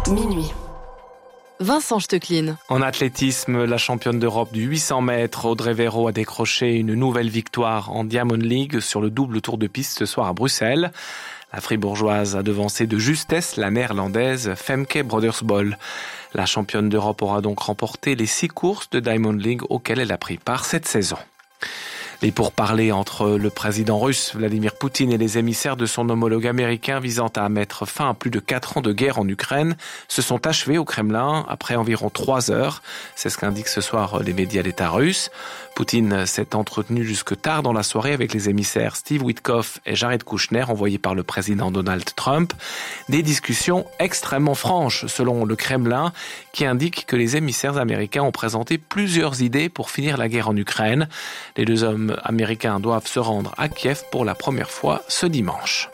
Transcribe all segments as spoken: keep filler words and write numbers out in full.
Minuit. Vincent Stecklin. En athlétisme, la championne d'Europe du huit cents mètres, Audrey Véro, a décroché une nouvelle victoire en Diamond League sur le double tour de piste ce soir à Bruxelles. La fribourgeoise a devancé de justesse la néerlandaise Femke Brodersbol. La championne d'Europe aura donc remporté les six courses de Diamond League auxquelles elle a pris part cette saison. Les pourparlers entre le président russe Vladimir Poutine et les émissaires de son homologue américain visant à mettre fin à plus de quatre ans de guerre en Ukraine se sont achevés au Kremlin après environ trois heures. C'est ce qu'indiquent ce soir les médias d'État russes. Poutine s'est entretenu jusque tard dans la soirée avec les émissaires Steve Witkoff et Jared Kushner envoyés par le président Donald Trump. Des discussions extrêmement franches selon le Kremlin qui indique que les émissaires américains ont présenté plusieurs idées pour finir la guerre en Ukraine. Les deux hommes américains doivent se rendre à Kiev pour la première fois ce dimanche.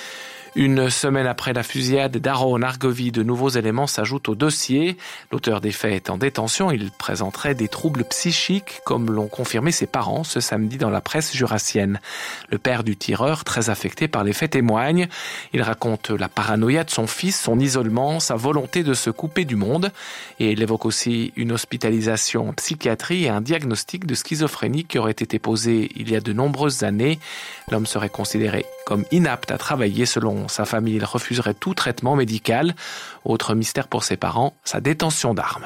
Une semaine après la fusillade d'Aron Argovy, de nouveaux éléments s'ajoutent au dossier. L'auteur des faits est en détention. Il présenterait des troubles psychiques, comme l'ont confirmé ses parents ce samedi dans la presse jurassienne. Le père du tireur, très affecté par les faits, témoigne. Il raconte la paranoïa de son fils, son isolement, sa volonté de se couper du monde. Et il évoque aussi une hospitalisation en psychiatrie et un diagnostic de schizophrénie qui aurait été posé il y a de nombreuses années. L'homme serait considéré comme inapte à travailler. Selon sa famille, il refuserait tout traitement médical. Autre mystère pour ses parents, sa détention d'armes.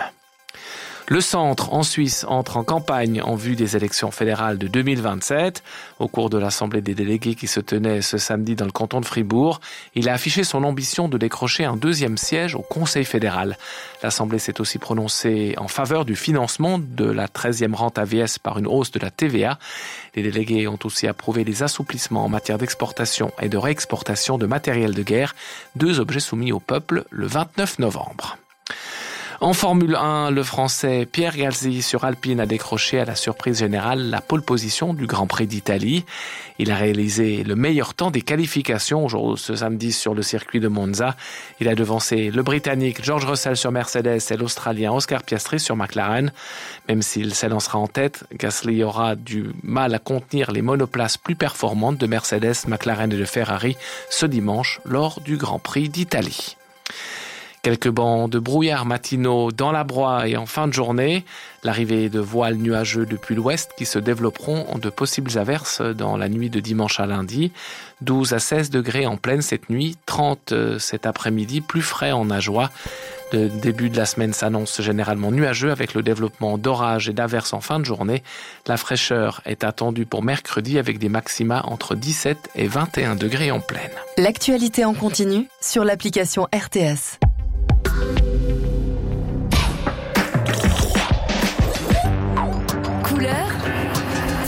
Le centre, en Suisse, entre en campagne en vue des élections fédérales de deux mille vingt-sept. Au cours de l'Assemblée des délégués qui se tenait ce samedi dans le canton de Fribourg, il a affiché son ambition de décrocher un deuxième siège au Conseil fédéral. L'Assemblée s'est aussi prononcée en faveur du financement de la treizième rente A V S par une hausse de la T V A. Les délégués ont aussi approuvé les assouplissements en matière d'exportation et de réexportation de matériel de guerre, deux objets soumis au peuple le vingt-neuf novembre. En Formule un, le Français Pierre Gasly sur Alpine a décroché à la surprise générale la pole position du Grand Prix d'Italie. Il a réalisé le meilleur temps des qualifications aujourd'hui, ce samedi sur le circuit de Monza. Il a devancé le Britannique George Russell sur Mercedes et l'Australien Oscar Piastri sur McLaren. Même s'il s'élancera en tête, Gasly aura du mal à contenir les monoplaces plus performantes de Mercedes, McLaren et de Ferrari ce dimanche lors du Grand Prix d'Italie. Quelques bancs de brouillard matinaux dans la broie et en fin de journée. L'arrivée de voiles nuageux depuis l'ouest qui se développeront en de possibles averses dans la nuit de dimanche à lundi. douze à seize degrés en pleine cette nuit, trente cet après-midi, plus frais en Ajoie. Le début de la semaine s'annonce généralement nuageux avec le développement d'orages et d'averses en fin de journée. La fraîcheur est attendue pour mercredi avec des maxima entre dix-sept et vingt et un degrés en pleine. L'actualité en continu sur l'application R T S.